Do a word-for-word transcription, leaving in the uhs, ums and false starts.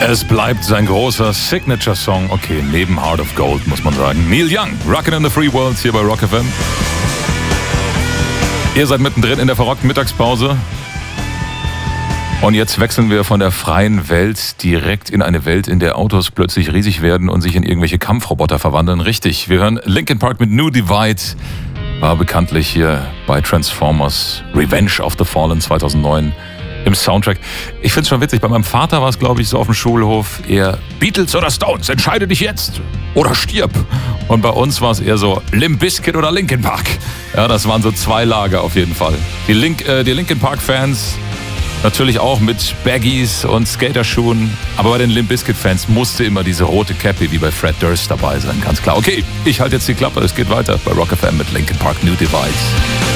Es bleibt sein großer Signature-Song. Okay, neben Heart of Gold, muss man sagen. Neil Young, Rockin' in the Free World hier bei Rock F M. Ihr seid mittendrin in der verrockten Mittagspause. Und jetzt wechseln wir von der freien Welt direkt in eine Welt, in der Autos plötzlich riesig werden und sich in irgendwelche Kampfroboter verwandeln. Richtig, wir hören Linkin Park mit New Divide. War bekanntlich hier bei Transformers Revenge of the Fallen zweitausendneun im Soundtrack. Ich finde es schon witzig, bei meinem Vater war es, glaube ich, so auf dem Schulhof eher Beatles oder Stones, entscheide dich jetzt oder stirb. Und bei uns war es eher so Limp Bizkit oder Linkin Park. Ja, das waren so zwei Lager auf jeden Fall. Die, Link, äh, die Linkin Park Fans natürlich auch mit Baggies und Skaterschuhen. Aber bei den Limp Bizkit Fans musste immer diese rote Cappy wie bei Fred Durst dabei sein, ganz klar. Okay, ich halte jetzt die Klappe, es geht weiter bei Rock F M mit Linkin Park New Divide.